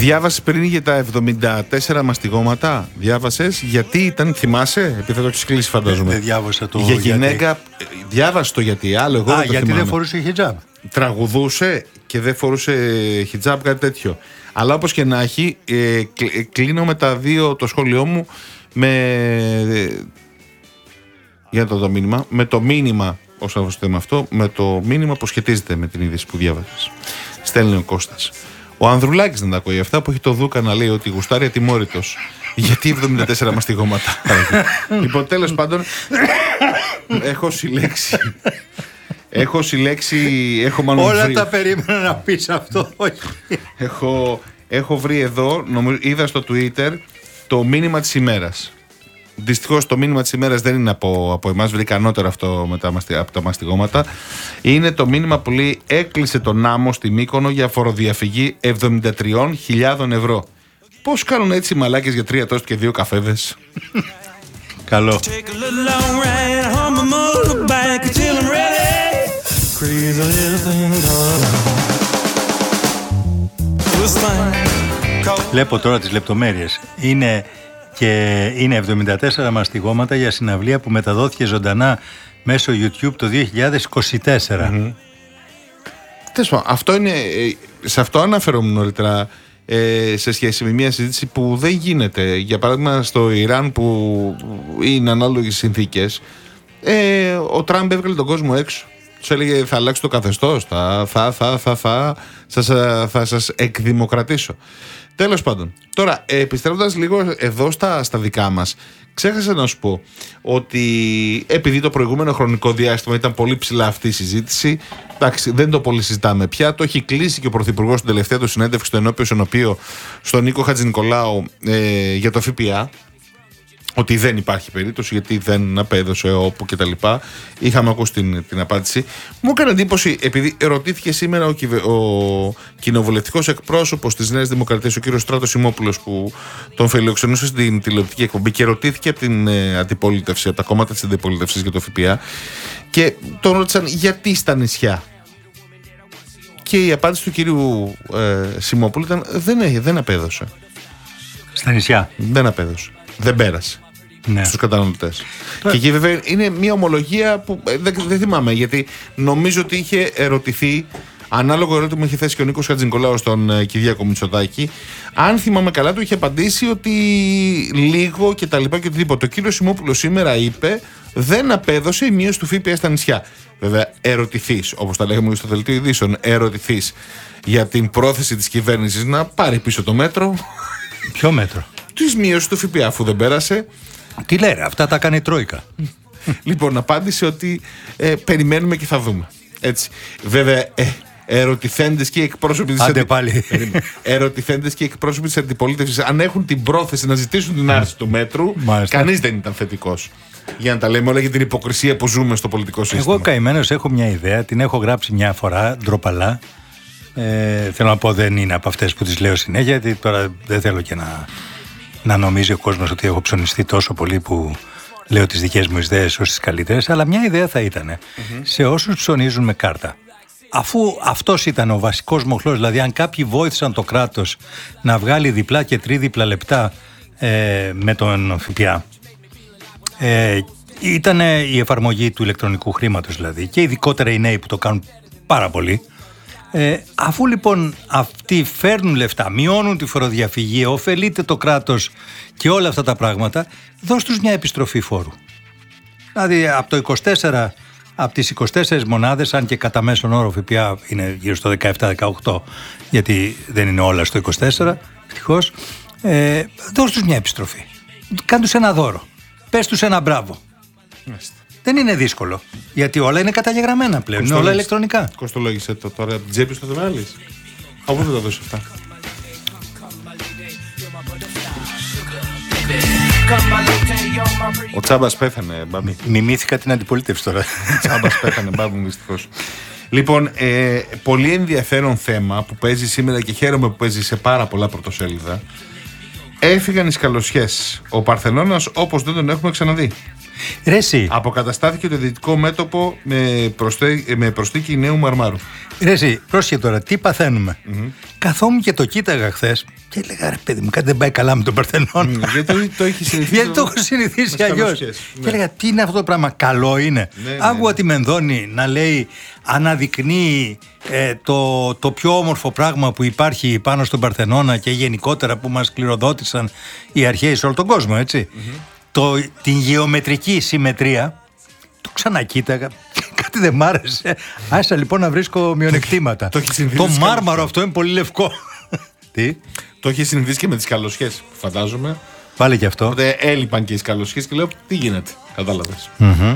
Διάβασες πριν για τα 74 μαστιγώματα. Διάβασες γιατί ήταν, θυμάσαι, επειδή θα το έχεις κλείσει φαντάζομαι. Δεν διάβασα το για γυναίκα. Διάβασε το γιατί, άλλο εγώ. Γιατί δεν φορούσε χιτζάμπ. Τραγουδούσε και δεν φορούσε χιτζάμπ, κάτι τέτοιο. Αλλά όπως και να έχει, κλείνω με τα δύο το σχόλιο μου για το μήνυμα. Με το μήνυμα, όσον αφορά το θέμα αυτό, με το μήνυμα που σχετίζεται με την είδηση που διάβασες. Στέλνει ο Κώστας. Ο Ανδρουλάκης δεν τα ακούει αυτά που έχει το Δούκα να λέει ότι γουστάρει ατιμόρυτος. Γιατί 74 μαστιγώματα. Λοιπόν, τέλος πάντων, έχω συλλέξει. Όλα τα περίμενα να πεις αυτό. Έχω βρει εδώ, είδα στο Twitter το μήνυμα της ημέρας. Δυστυχώς το μήνυμα της ημέρας δεν είναι από εμάς, βρήκα ανώτερο αυτό από τα μαστιγώματα. Είναι το μήνυμα που λέει: έκλεισε τον άμμο στη Μύκονο για φοροδιαφυγή 73.000 ευρώ. Πώς κάνουν έτσι οι μαλάκες για 3 τόστ και 2 καφέδες? Καλό. Βλέπω τώρα τις λεπτομέρειες. Είναι 74 μαστιγώματα για συναυλία που μεταδόθηκε ζωντανά μέσω YouTube το 2024. Αυτό είναι, σε αυτό αναφέρομαι νωρίτερα, σε σχέση με μια συζήτηση που δεν γίνεται. Για παράδειγμα στο Ιράν, που είναι ανάλογες συνθήκες, ο Τραμπ έβγαλε τον κόσμο έξω. Τους έλεγε: θα αλλάξει το καθεστώς, θα σας εκδημοκρατήσω. Τέλος πάντων, τώρα επιστρέφοντας λίγο εδώ στα δικά μας, ξέχασα να σου πω ότι επειδή το προηγούμενο χρονικό διάστημα ήταν πολύ ψηλά αυτή η συζήτηση, εντάξει, δεν το πολύ συζητάμε πια. Το έχει κλείσει και ο Πρωθυπουργός στην τελευταία του συνέντευξη στο ενώπιο ενωπίο στον Νίκο Χατζηνικολάου για το ΦΠΑ, ότι δεν υπάρχει περίπτωση γιατί δεν απέδωσε όπου κτλ. Είχαμε ακούσει την απάντηση. Μου έκανε εντύπωση, επειδή ρωτήθηκε σήμερα ο κοινοβουλευτικός εκπρόσωπος της Νέας Δημοκρατίας, ο κύριος Στράτος Σιμόπουλος, που τον φιλοξενούσε στην τηλεοπτική εκπομπή και ρωτήθηκε από την αντιπολίτευση, από τα κόμματα της αντιπολίτευσης για το ΦΠΑ, και τον ρώτησαν γιατί στα νησιά. Και η απάντηση του κύριου Σιμόπουλου ήταν: δεν απέδωσε. Στα νησιά. Δεν απέδωσε. Δεν πέρασε. Ναι. Στους καταναλωτές. Και εκεί βέβαια είναι μια ομολογία που δεν θυμάμαι, γιατί νομίζω ότι είχε ερωτηθεί, ανάλογο ερώτημα που είχε θέσει και ο Νίκος Χατζηνικολάου στον Κυριάκο Μητσοτάκη. Αν θυμάμαι καλά, του είχε απαντήσει ότι λίγο και τα λοιπά και οτιδήποτε. Ο κύριος Σιμόπουλος σήμερα είπε: δεν απέδωσε η μείωση του ΦΠΑ στα νησιά. Βέβαια, ερωτηθείς, όπως τα λέγαμε στο δελτίο ειδήσεων, ερωτηθείς για την πρόθεση της κυβέρνησης να πάρει πίσω το μέτρο. Ποιο μέτρο? Της μείωσης του ΦΠΑ, αφού δεν πέρασε. Τι λέει, αυτά τα κάνει η Τρόικα. Λοιπόν, απάντησε ότι περιμένουμε και θα δούμε. Έτσι. Βέβαια, ερωτηθέντες και εκπρόσωποι της αντιπολίτευσης, αν έχουν την πρόθεση να ζητήσουν την άρση του μέτρου, κανείς δεν ήταν θετικός. Για να τα λέμε όλα για την υποκρισία που ζούμε στο πολιτικό σύστημα. Εγώ καημένος έχω μια ιδέα, την έχω γράψει μια φορά, ντροπαλά. Θέλω να πω, δεν είναι από αυτές που τις λέω συνέχεια, γιατί τώρα δεν θέλω και να νομίζει ο κόσμος ότι έχω ψωνιστεί τόσο πολύ που λέω τις δικές μου ιδέες ως τις καλύτερες, αλλά μια ιδέα θα ήταν σε όσους ψωνίζουν με κάρτα. Αφού αυτός ήταν ο βασικός μοχλός, δηλαδή αν κάποιοι βοήθησαν το κράτος να βγάλει διπλά και τρίδιπλα λεπτά με τον ΦΠΑ, ήταν η εφαρμογή του ηλεκτρονικού χρήματος δηλαδή, και ειδικότερα οι νέοι που το κάνουν πάρα πολύ. Αφού λοιπόν αυτοί φέρνουν λεφτά, μειώνουν τη φοροδιαφυγή, ωφελείται το κράτος και όλα αυτά τα πράγματα, δώσ' τους μια επιστροφή φόρου. Δηλαδή από τις 24 μονάδες, αν και κατά μέσον όρο ΦΠΑ είναι γύρω στο 17-18, γιατί δεν είναι όλα στο 24, ευτυχώς, δώσ' τους μια επιστροφή. Κάν' τους ένα δώρο. Πες τους ένα μπράβο. Δεν είναι δύσκολο, γιατί όλα είναι καταγεγραμμένα πλέον, είναι όλα ηλεκτρονικά. Κοστολόγησε το τώρα, από την τσέπη στο δεμάλης. Από πού θα τα δώσει αυτά? Ο Τσάμπας πέθανε, μπάμπη. Μιμήθηκα την αντιπολίτευση τώρα. Ο Τσάμπας πέθανε, μπάμπη μου, δυστυχώς. Λοιπόν, πολύ ενδιαφέρον θέμα που παίζει σήμερα και χαίρομαι που παίζει σε πάρα πολλά πρωτοσέλιδα. Έφυγαν οι σκαλωσιές. Ο Παρθενώνας όπως δεν τον έχουμε ξαναδεί. Ρε εσύ. Αποκαταστάθηκε το δυτικό μέτωπο με προσθήκη νέου μαρμάρου. Ρε εσύ, πρόσεχε τώρα, τι παθαίνουμε. Καθόμουν και το κοίταγα χθες και έλεγα, ρε παιδί μου, κάτι δεν πάει καλά με τον Παρθενώνα. Γιατί το έχει συνηθίσει. Γιατί το έχω συνηθίσει αλλιώς. Και έλεγα, τι είναι αυτό το πράγμα, καλό είναι. Άκουγα τη Μενδώνη να λέει, αναδεικνύει το πιο όμορφο πράγμα που υπάρχει πάνω στον Παρθενώνα και γενικότερα που μας κληροδότησαν οι αρχαίοι σε όλο τον κόσμο, έτσι. Την γεωμετρική συμμετρία. Το ξανακοίταγα. Κάτι δεν μ' άρεσε. Άρχισα λοιπόν να βρίσκω μειονεκτήματα. Το μάρμαρο αυτό είναι πολύ λευκό. Τι? Το έχει συνηθίσει και με τις καλοσχές, φαντάζομαι. Πάλι και αυτό. Οπότε έλειπαν και οι καλοσχές και λέω, τι γίνεται. Κατάλαβες.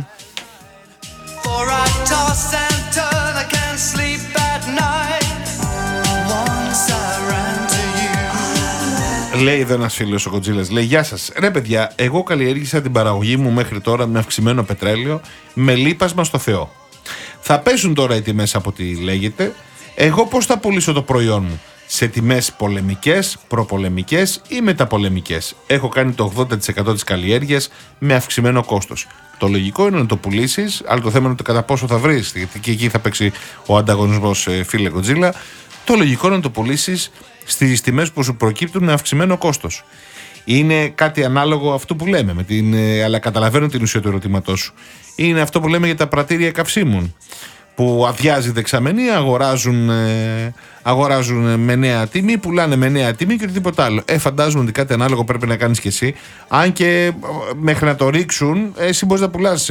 Λέει εδώ ένας φίλος ο Κοντζίλας, λέει, γεια σας, ρε παιδιά, εγώ καλλιέργησα την παραγωγή μου μέχρι τώρα με αυξημένο πετρέλαιο, με λείπασμα στο Θεό. Θα πέσουν τώρα οι τιμές από ό,τι λέγεται. Εγώ πώς θα πουλήσω το προϊόν μου? Σε τιμές πολεμικές, προπολεμικές ή μεταπολεμικές? Έχω κάνει το 80% της καλλιέργειας με αυξημένο κόστος. Το λογικό είναι να το πουλήσεις, αλλά το θέμα είναι το κατά πόσο θα βρεις, γιατί και εκεί θα παίξει ο ανταγωνισμός, φίλε Κοντζίλα. Το λογικό είναι να το πουλήσεις στις τιμές που σου προκύπτουν με αυξημένο κόστος. Είναι κάτι ανάλογο αυτό που λέμε, αλλά καταλαβαίνω την ουσία του ερωτήματός σου. Είναι αυτό που λέμε για τα πρατήρια καυσίμων, που αδειάζει δεξαμενή, αγοράζουν με νέα τιμή, πουλάνε με νέα τιμή και οτιδήποτε άλλο. Φαντάζομαι ότι κάτι ανάλογο πρέπει να κάνεις και εσύ. Αν και μέχρι να το ρίξουν, εσύ μπορείς να πουλάς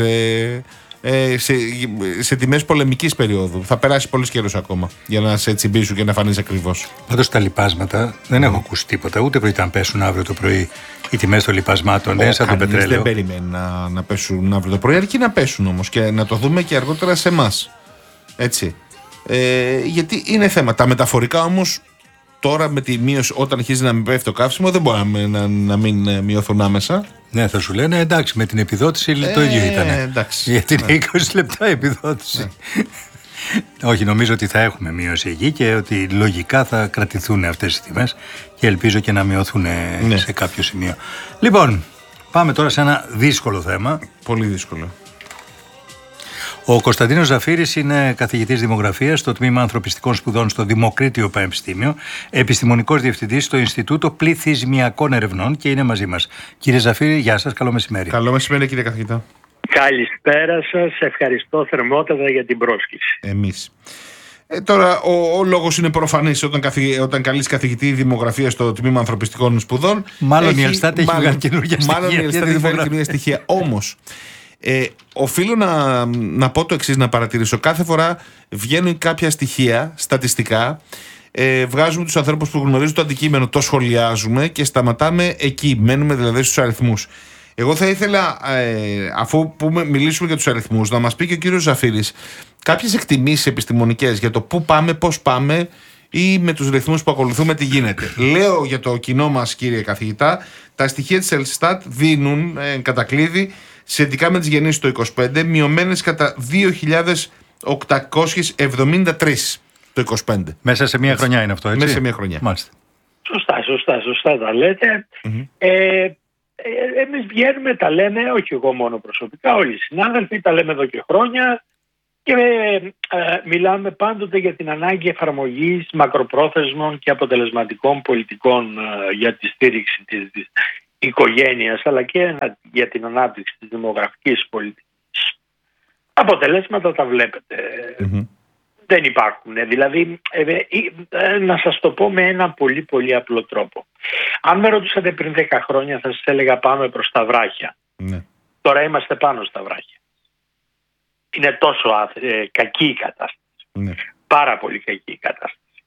σε τιμές πολεμικής περίοδου. Θα περάσει πολύς καιρός ακόμα για να σε τσιμπήσουν και να φανείς ακριβώς. Πάντως τα λιπάσματα δεν έχω ακούσει τίποτα. Ούτε πρέπει να πέσουν αύριο το πρωί οι τιμές των λιπασμάτων. Δεν σαν το πετρέλαιο. Δεν περιμένει να πέσουν αύριο το πρωί, αρκεί να πέσουν όμως και να το δούμε και αργότερα σε εμάς. Έτσι. Γιατί είναι θέμα. Τα μεταφορικά όμως τώρα με τη μείωση, όταν αρχίζει να μην πέφτει το καύσιμο, δεν μπορεί να μην μειωθούν άμεσα. Ναι, θα σου λένε εντάξει, με την επιδότηση το ίδιο ήταν. Γιατί είναι 20 λεπτά επιδότηση. Όχι, νομίζω ότι θα έχουμε μείωση εκεί και ότι λογικά θα κρατηθούν αυτές οι τιμές και ελπίζω και να μειωθούν σε κάποιο σημείο. Λοιπόν, πάμε τώρα σε ένα δύσκολο θέμα. Πολύ δύσκολο. Ο Κωνσταντίνος Ζαφύρης είναι καθηγητής δημογραφίας στο Τμήμα Ανθρωπιστικών Σπουδών στο Δημοκρίτιο Πανεπιστήμιο, επιστημονικός διευθυντής στο Ινστιτούτο Πληθυσμιακών Ερευνών και είναι μαζί μας. Κύριε Ζαφύρη, γεια σας, καλό μεσημέρι. Καλό μεσημέρι, κύριε καθηγητά. Καλησπέρα σας, ευχαριστώ θερμότατα για την πρόσκληση. Εμείς. Τώρα, ο λόγος είναι προφανής όταν καλείς καθηγητή δημογραφία στο Τμήμα Ανθρωπιστικών Σπουδών. Μάλλον η Ελστάτ έχει βγάλει καινούργια στοιχεία. Όμως, οφείλω να πω το εξής, να παρατηρήσω. Κάθε φορά βγαίνουν κάποια στοιχεία στατιστικά, βγάζουμε τους ανθρώπους που γνωρίζουν το αντικείμενο, το σχολιάζουμε και σταματάμε εκεί. Μένουμε δηλαδή στους αριθμούς. Εγώ θα ήθελα, αφού μιλήσουμε για τους αριθμούς, να μας πει και ο κύριος Ζαφύρης κάποιες εκτιμήσεις επιστημονικές για το πού πάμε, πώς πάμε ή με τους ρυθμούς που ακολουθούμε τι γίνεται. Λέω για το κοινό μας, κύριε καθηγητά, τα στοιχεία της Ελστάτ δίνουν κατακλείδη σχετικά με τις γεννήσεις το 25, μειωμένες κατά 2.873 το 25. Μέσα σε μια χρονιά είναι αυτό, έτσι? Μέσα σε μια χρονιά. Μάλιστα. Σωστά τα λέτε. Εμείς βγαίνουμε, τα λέμε, όχι εγώ μόνο προσωπικά, όλοι οι συνάδελφοι, τα λέμε εδώ και χρόνια και μιλάμε πάντοτε για την ανάγκη εφαρμογής μακροπρόθεσμων και αποτελεσματικών πολιτικών για τη στήριξη της οικογένειας, αλλά και για την ανάπτυξη της δημογραφικής πολιτικής. Αποτελέσματα τα βλέπετε. Δεν υπάρχουν. Δηλαδή, να σας το πω με ένα πολύ πολύ απλό τρόπο. Αν με ρωτούσατε πριν 10 χρόνια θα σας έλεγα πάμε προς τα βράχια. Τώρα είμαστε πάνω στα βράχια. Είναι τόσο κακή η κατάσταση. Πάρα πολύ κακή η κατάσταση.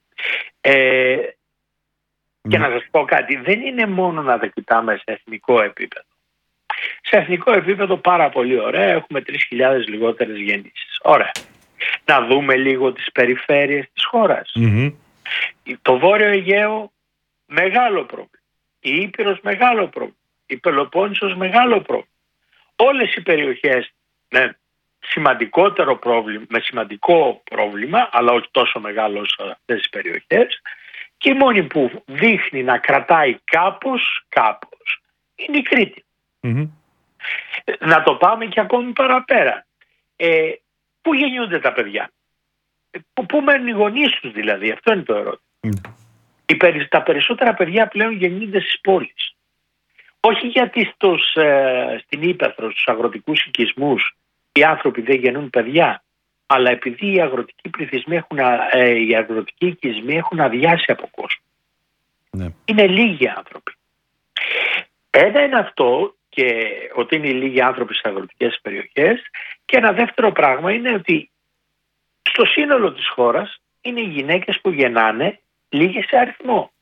Και να σας πω κάτι, δεν είναι μόνο να τα κοιτάμε σε εθνικό επίπεδο. Σε εθνικό επίπεδο πάρα πολύ ωραία, έχουμε 3.000 λιγότερες γεννήσεις. Ωραία. Να δούμε λίγο τις περιφέρειες της χώρας. Το Βόρειο Αιγαίο, μεγάλο πρόβλημα. Η Ήπειρος, μεγάλο πρόβλημα. Η Πελοπόννησος, μεγάλο πρόβλημα. Όλες οι περιοχές με σημαντικό πρόβλημα, αλλά όχι τόσο μεγάλο όσο αυτές τις περιοχές, και η μόνη που δείχνει να κρατάει κάπως είναι η Κρήτη. Να το πάμε και ακόμη παραπέρα. Πού γεννιούνται τα παιδιά? Πού μένουν οι γονείς τους δηλαδή? Αυτό είναι το ερώτημα. Τα περισσότερα παιδιά πλέον γεννιούνται στις πόλεις. Όχι γιατί στην ύπαιθρο, στους αγροτικούς οικισμούς οι άνθρωποι δεν γεννούν παιδιά, αλλά επειδή οι αγροτικοί οικισμοί έχουν αδειάσει από κόσμο. Ναι. Είναι λίγοι άνθρωποι. Ένα είναι αυτό, και ότι είναι λίγοι άνθρωποι στις αγροτικές περιοχές, και ένα δεύτερο πράγμα είναι ότι στο σύνολο της χώρας είναι οι γυναίκες που γεννάνε λίγες σε αριθμό.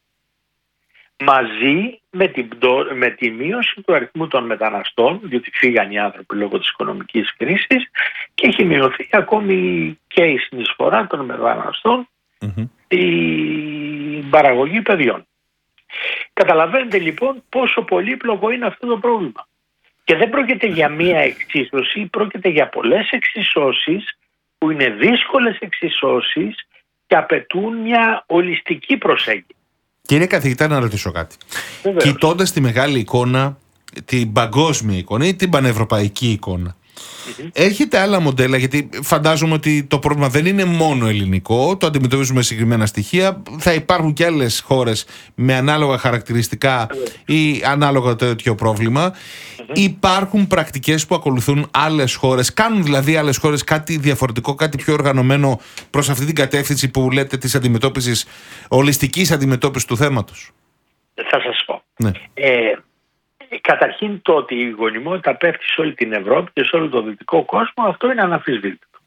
Μαζί με τη μείωση του αριθμού των μεταναστών, διότι φύγαν οι άνθρωποι λόγω της οικονομικής κρίσης, και έχει μειωθεί ακόμη και η συνεισφορά των μεταναστών στην παραγωγή παιδιών. Καταλαβαίνετε λοιπόν πόσο πολύπλοκο είναι αυτό το πρόβλημα. Και δεν πρόκειται για μία εξίσωση, πρόκειται για πολλές εξισώσεις που είναι δύσκολες εξισώσεις και απαιτούν μια ολιστική προσέγγιση. Κύριε καθηγητά, να ρωτήσω κάτι. Κοιτώντας τη μεγάλη εικόνα, την παγκόσμια εικόνα ή την πανευρωπαϊκή εικόνα, έχετε άλλα μοντέλα? Γιατί φαντάζομαι ότι το πρόβλημα δεν είναι μόνο ελληνικό, το αντιμετωπίζουμε συγκεκριμένα στοιχεία. Θα υπάρχουν και άλλες χώρες με ανάλογα χαρακτηριστικά ή ανάλογα τέτοιο πρόβλημα. Υπάρχουν πρακτικές που ακολουθούν άλλες χώρες? Κάνουν δηλαδή άλλες χώρες κάτι διαφορετικό, κάτι πιο οργανωμένο προς αυτή την κατεύθυνση που λέτε της αντιμετώπισης, ολιστικής αντιμετώπισης του θέματος? Θα σας πω. Ναι. Καταρχήν, το ότι η γονιμότητα πέφτει σε όλη την Ευρώπη και σε όλο τον δυτικό κόσμο, αυτό είναι αναμφισβήτητο.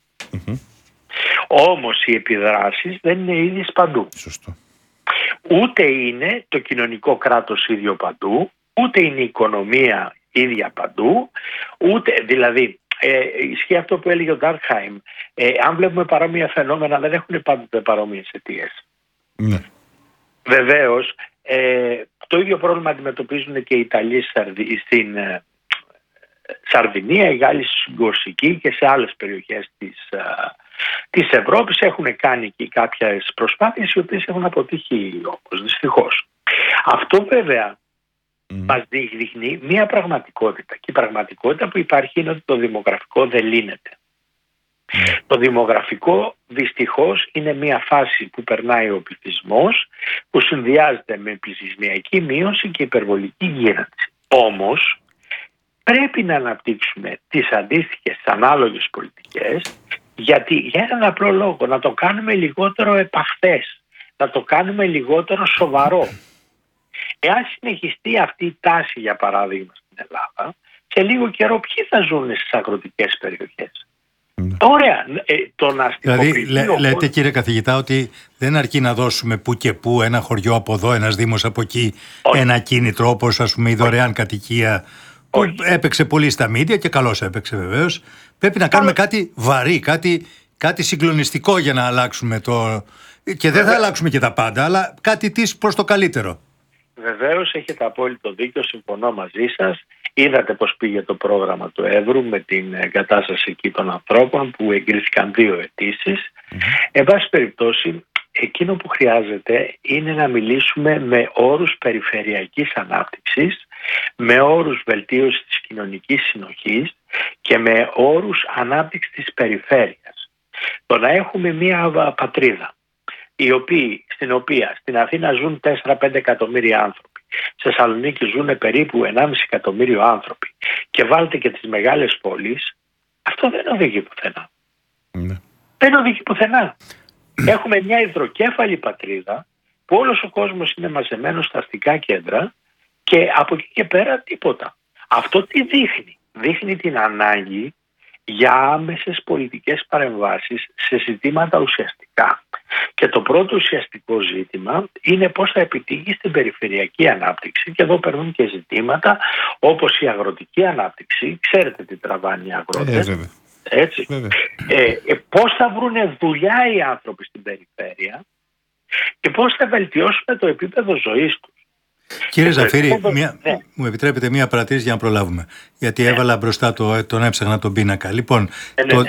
Όμως οι επιδράσεις δεν είναι ίδιες παντού. Σωστό. Ούτε είναι το κοινωνικό κράτος ίδιο παντού, ούτε είναι η οικονομία ίδια παντού, ούτε δηλαδή ισχύει αυτό που έλεγε ο Ντάρκχαιμ. Αν βλέπουμε παρόμοια φαινόμενα, δεν έχουν πάντοτε παρόμοιες αιτίες. Ναι. Βεβαίως, το ίδιο πρόβλημα αντιμετωπίζουν και οι Ιταλοί στην Σαρδινία, οι Γάλλοι στην Κορσική και σε άλλες περιοχές της Ευρώπης. Έχουν κάνει και κάποιες προσπάθειες οι οποίες έχουν αποτύχει όμως, δυστυχώς. Αυτό βέβαια μας δείχνει μία πραγματικότητα, και η πραγματικότητα που υπάρχει είναι ότι το δημογραφικό δεν λύνεται. Το δημογραφικό δυστυχώς είναι μια φάση που περνάει ο πληθυσμός, που συνδυάζεται με πληθυσμιακή μείωση και υπερβολική γύρανση. Όμως πρέπει να αναπτύξουμε τις αντίστοιχες, τις ανάλογες πολιτικές, γιατί για έναν απλό λόγο, να το κάνουμε λιγότερο επαχθές, να το κάνουμε λιγότερο σοβαρό. Εάν συνεχιστεί αυτή η τάση, για παράδειγμα στην Ελλάδα, σε λίγο καιρό ποιοι θα ζουν στις αγροτικές περιοχές? Ωραία, το να δηλαδή λέτε κύριε καθηγητά ότι δεν αρκεί να δώσουμε που και που ένα χωριό από εδώ, ένας δήμος από εκεί, ένα κίνητρο όπως ας πούμε η δωρεάν κατοικία που έπαιξε πολύ στα μίντια και καλώς έπαιξε βεβαίως. Πρέπει να κάνουμε κάτι βαρύ, κάτι συγκλονιστικό για να αλλάξουμε το... Και δεν θα αλλάξουμε και τα πάντα, αλλά κάτι της προς το καλύτερο. Βεβαίως έχετε απόλυτο δίκιο, συμφωνώ μαζί σας. Είδατε πώς πήγε το πρόγραμμα του Εύρου με την εγκατάσταση εκεί των ανθρώπων που εγκρίθηκαν 2 αιτήσεις. Εν πάση περιπτώσει, εκείνο που χρειάζεται είναι να μιλήσουμε με όρους περιφερειακής ανάπτυξης, με όρους βελτίωσης της κοινωνικής συνοχής και με όρους ανάπτυξης της περιφέρειας. Το να έχουμε μία πατρίδα στην οποία στην Αθήνα ζουν 4-5 εκατομμύρια άνθρωποι, στη Θεσσαλονίκη ζουν περίπου 1,5 εκατομμύριο άνθρωποι και βάλτε και τις μεγάλες πόλεις, αυτό δεν οδηγεί πουθενά. Δεν οδηγεί πουθενά. Έχουμε μια υδροκέφαλη πατρίδα που όλος ο κόσμος είναι μαζεμένος στα αστικά κέντρα και από εκεί και πέρα τίποτα. Αυτό τι δείχνει? Δείχνει την ανάγκη για άμεσες πολιτικές παρεμβάσεις σε ζητήματα ουσιαστικά. Και το πρώτο ουσιαστικό ζήτημα είναι πώς θα επιτύχει στην περιφερειακή ανάπτυξη, και εδώ περνούν και ζητήματα όπως η αγροτική ανάπτυξη. Ξέρετε τι τραβάνε οι αγρότες. Έτσι. Πώς θα βρουν δουλειά οι άνθρωποι στην περιφέρεια και πώς θα βελτιώσουμε το επίπεδο ζωής τους. Κύριε Ζαφύρη, μου επιτρέπετε μία παρατήρηση για να προλάβουμε. Γιατί έβαλα μπροστά τον έψαχνα τον πίνακα. Λοιπόν, το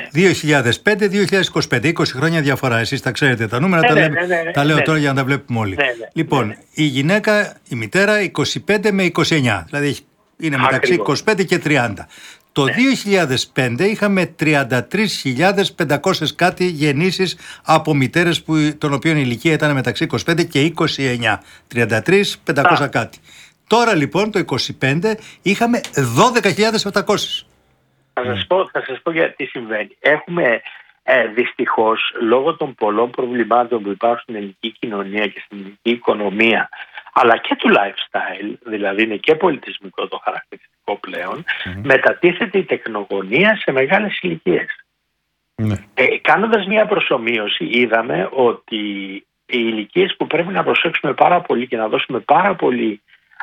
2005-2025, 20 χρόνια διαφορά. Εσείς τα ξέρετε τα νούμερα, τα λέω τώρα για να τα βλέπουμε όλοι. Λοιπόν, η γυναίκα, η μητέρα, 25 με 29. Δηλαδή είναι μεταξύ 25 και 30. Το 2005 είχαμε 33.500 κάτι γεννήσεις από μητέρες των οποίων η ηλικία ήταν μεταξύ 25 και 29. 33.500 κάτι. Τώρα λοιπόν το 25 είχαμε 12.700. Θα σας πω γιατί συμβαίνει. Έχουμε δυστυχώς, λόγω των πολλών προβλημάτων που υπάρχουν στην ελληνική κοινωνία και στην ελληνική οικονομία, αλλά και του lifestyle, δηλαδή είναι και πολιτισμικό το χαρακτηριστικό πλέον, μετατίθεται η τεκνογωνία σε μεγάλες ηλικίες. Κάνοντας μια προσομοίωση, είδαμε ότι οι ηλικίες που πρέπει να προσέξουμε πάρα πολύ και να δώσουμε πάρα πολύ,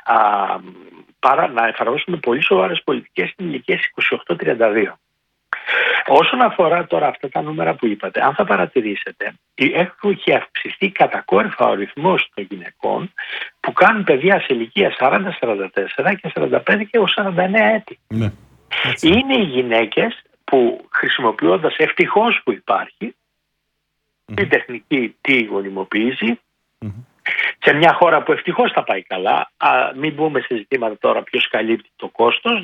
να εφαρμόσουμε πολύ σοβαρές πολιτικές στην ηλικία 28-32. Όσον αφορά τώρα αυτά τα νούμερα που είπατε, αν θα παρατηρήσετε, έχει αυξηθεί κατακόρυφα ο ρυθμός των γυναικών που κάνουν παιδιά σε ηλικία 40-44 και 45 και 49 έτη. Ναι. Είναι οι γυναίκες που, χρησιμοποιώντας, ευτυχώς που υπάρχει, την τεχνική τη γονιμοποίηση, σε μια χώρα που ευτυχώς θα πάει καλά, μην μπούμε σε ζητήματα τώρα ποιος καλύπτει το κόστος,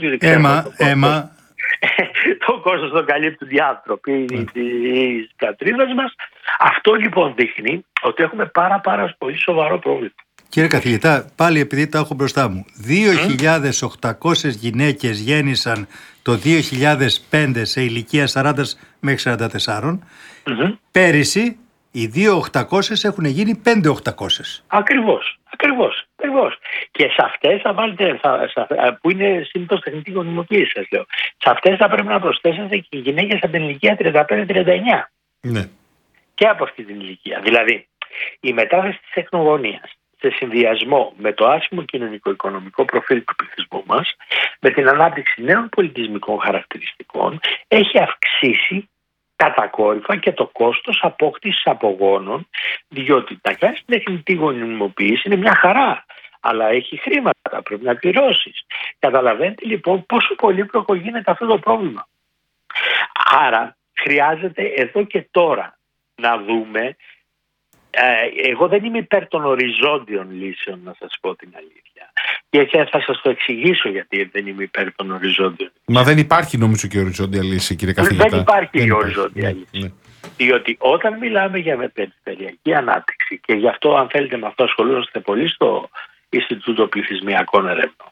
το κόστος το καλύπτουν οι άνθρωποι της πατρίδας μας. Αυτό λοιπόν δείχνει ότι έχουμε πάρα πολύ σοβαρό πρόβλημα. Κύριε καθηγητά, πάλι επειδή τα έχω μπροστά μου, 2.800 γυναίκες γέννησαν το 2005 σε ηλικία 40 μέχρι 44. Πέρυσι οι 2.800 έχουν γίνει 5.800. Ακριβώς. Και σε αυτές θα βάλετε, που είναι συνήθως τεχνητή γονιμοποίηση, σας λέω, σε αυτές θα πρέπει να προσθέσετε και οι γυναίκες από την ηλικία 35-39. Ναι. Και από αυτή την ηλικία. Δηλαδή, η μετάθεση της τεκνογωνίας σε συνδυασμό με το άσχημο κοινωνικο-οικονομικό προφίλ του πληθυσμού μας, με την ανάπτυξη νέων πολιτισμικών χαρακτηριστικών, έχει αυξήσει κατακόρυφα και το κόστος απόκτησης απογόνων, διότι να κάνεις την τεχνητή γονιμοποίηση είναι μια χαρά, αλλά έχει χρήματα, πρέπει να πληρώσεις. Καταλαβαίνετε λοιπόν πόσο πολύπλοκο γίνεται αυτό το πρόβλημα. Άρα χρειάζεται εδώ και τώρα να δούμε. Εγώ δεν είμαι υπέρ των οριζόντιων λύσεων, να σας πω την αλήθεια. Και θα σας το εξηγήσω γιατί δεν είμαι υπέρ των οριζόντιων. Μα δεν υπάρχει νομίζω και οριζόντια λύση, κύριε καθηγητά. Δεν υπάρχει η οριζόντια λύση. Διότι όταν μιλάμε για περιφερειακή ανάπτυξη, και γι' αυτό αν θέλετε με αυτό ασχολούμαστε πολύ στο Ινστιτούτο Πληθυσμιακών Ερευνών,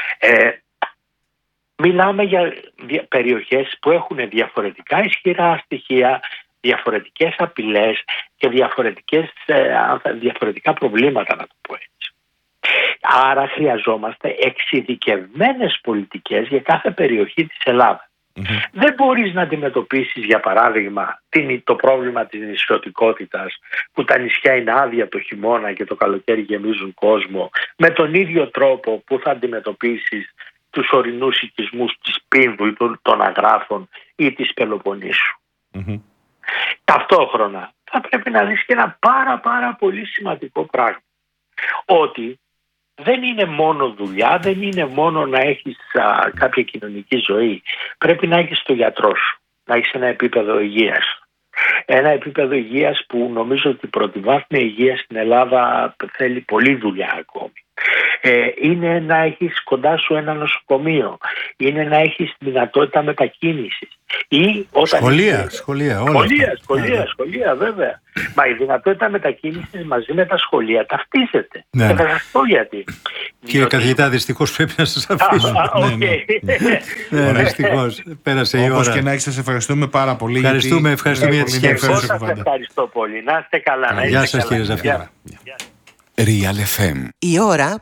μιλάμε για περιοχές που έχουν διαφορετικά ισχυρά στοιχεία, διαφορετικές απειλές και διαφορετικά προβλήματα, να το πω έτσι. Άρα χρειαζόμαστε εξειδικευμένες πολιτικές για κάθε περιοχή της Ελλάδας. Δεν μπορείς να αντιμετωπίσεις, για παράδειγμα, το πρόβλημα της νησιωτικότητας, που τα νησιά είναι άδεια το χειμώνα και το καλοκαίρι γεμίζουν κόσμο, με τον ίδιο τρόπο που θα αντιμετωπίσεις τους ορεινούς οικισμούς της Πίνδου ή των Αγράφων ή της Πελοποννήσου. Ταυτόχρονα θα πρέπει να δεις και ένα πάρα πολύ σημαντικό πράγμα, ότι δεν είναι μόνο δουλειά, δεν είναι μόνο να έχεις κάποια κοινωνική ζωή. Πρέπει να έχεις το γιατρό σου, να έχεις ένα επίπεδο υγείας. Ένα επίπεδο υγείας που νομίζω ότι η πρωτοβάθμια υγεία στην Ελλάδα θέλει πολλή δουλειά ακόμη. Είναι να έχεις κοντά σου ένα νοσοκομείο, είναι να έχεις δυνατότητα μετακίνησης. Σχολεία, βέβαια. Μα η δυνατότητα μετακίνησης μαζί με τα σχολεία ταυτίζεται. Και θα σας πω γιατί. Κύριε καθηγητά, δυστυχώς πρέπει να σας αφήσω. Δυστυχώς, πέρασε η ώρα. Όπως και να έχεις, σας ευχαριστούμε πάρα πολύ. Ευχαριστούμε για τις σκέψεις. Εγώ σας ευχαριστώ πολύ. Να είστε καλά. Γεια σας, κύριε Ζαφύρα. Real FM. Η ώρα